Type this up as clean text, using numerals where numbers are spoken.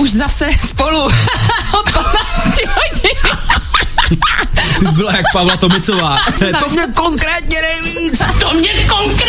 už zase spolu od 15 hodin. Ty jsi byla jak Pavla Tomicová. To mě konkrétně nejvíc.